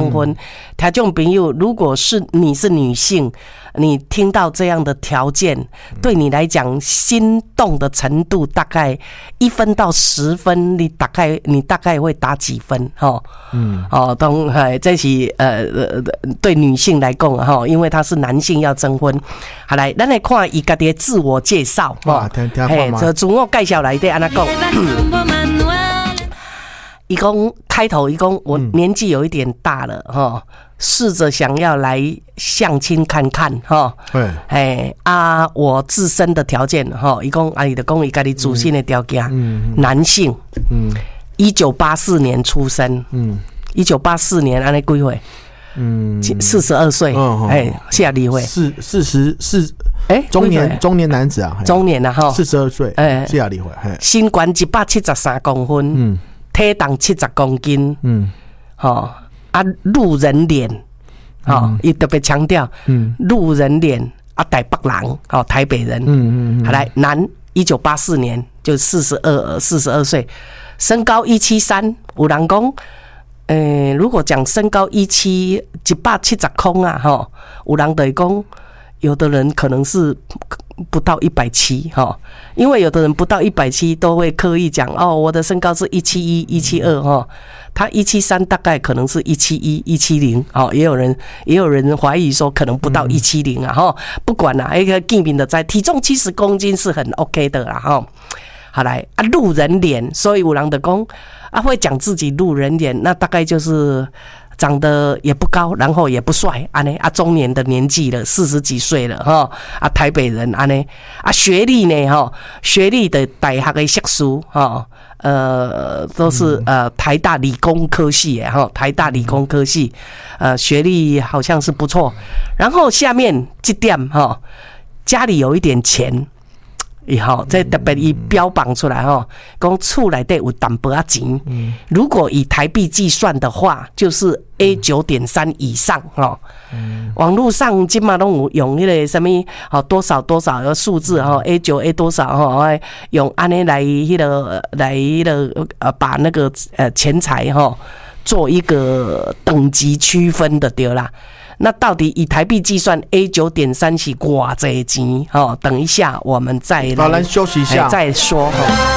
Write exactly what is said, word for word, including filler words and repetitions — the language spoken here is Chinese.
征婚，听众朋友，如果是你是女性，你听到这样的条件，对你来讲心动的程度大概一分到十分，你大概你大概会打几分？哈，嗯，哦，当哎，这是呃对女性来讲哈，因为她是男性要征婚。好来，咱来看伊家己的自我介绍哈， 听听看嘛。 这自我介绍来的安那讲。伊讲开头，伊讲我年纪有一点大了哈，试着想要来相亲看看哈。对，哎啊，我自身的条件哈，伊讲啊，伊就讲伊家己自身的条件，嗯，男性，嗯，一九八四年出生，嗯，一九八四年安尼几岁？嗯，四十二岁，哎，下离婚， 四四十四，哎，中年中年男子啊， 中年啊哈， 四十二岁，哎，下离婚， 身高一百七十三公分，嗯。体重七十公斤，嗯，好、哦、啊，路人脸，好、哦，伊、嗯、特别强调，嗯，路人脸啊，台北人，哦，台北人，嗯嗯嗯，好来，男，一九八四年就四十二，四十二岁，身高一七三，有人讲，呃，如果讲身高一七一百七十空啊，哈、哦，有人就讲，有的人可能是。不到一百七哈，因为有的人不到一百七都会刻意讲哦，我的身高是一七一、一七二哈，他一七三大概可能是一七一、一七零哦，也有人也有人怀疑说可能不到一七零啊哈，不管啦，一个见面的在体重七十公斤是很 OK 的啦哈。好来啊，路人脸，所以有人的讲啊会讲自己路人脸，那大概就是。长得也不高，然后也不帅，安尼啊，中年的年纪了，四十几岁了哈，啊，台北人安尼啊，学历呢哈，学历的大学的硕士哈，呃，都是呃台大理工科系哈，台大理工科系，呃，学历好像是不错，然后下面这点哈，家里有一点钱。以后这特别伊标榜出来哈，讲厝内底有淡薄仔钱，如果以台币计算的话，就是 A 九点三以上哈。网络上今嘛都有用那个什么好多少多少的数字哈 ，A 九 A 多少哈，用安尼来那个来那个呃把那个呃钱财哈做一个等级区分的对啦。那到底以台币计算 ，A 九点三是多少钱？哈，等一下我们再来， 好，来休息一下， 再说哈。